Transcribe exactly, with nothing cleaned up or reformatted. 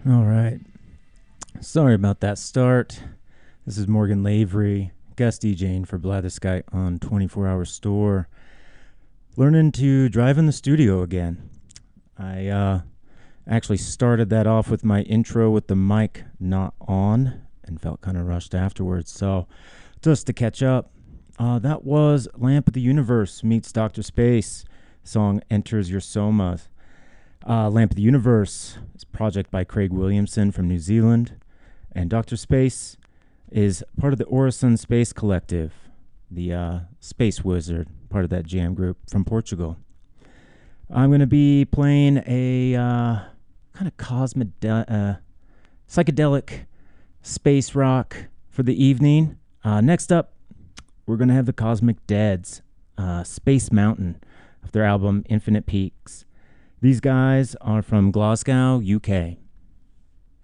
All right. Sorry about that start. This is Morgan Lavery, guest DJing for Blatherskite on twenty-four hour Store. Learning to drive in the studio again. I uh, actually started that off with my intro with the mic not on and felt kind of rushed afterwards. So, just to catch up, uh, that was Lamp of the Universe meets Doctor Space. Song Enters Your Soma. Uh, Lamp of the Universe is a project by Craig Williamson from New Zealand, and Doctor Space is part of the Orison Space Collective, the uh, space wizard, part of that jam group from Portugal. I'm going to be playing a uh, kind of cosmic, uh, psychedelic space rock for the evening. Uh, next up, we're going to have the Cosmic Deads, uh, Space Mountain, of their album Infinite Peaks. These guys are from Glasgow, U K.